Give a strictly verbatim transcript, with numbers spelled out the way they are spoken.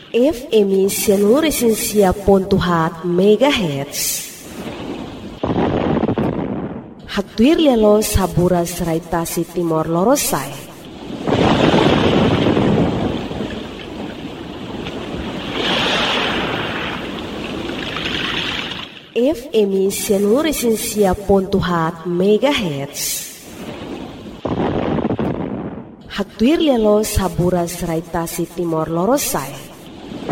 F M Sianuresensia pontuhat megahertz. Haktuir lelo sabura seraitasi Timor Lorosai. F M Sianuresensia pontuhat megahertz. Haktuir lelo sabura seraitasi Timor Lorosai.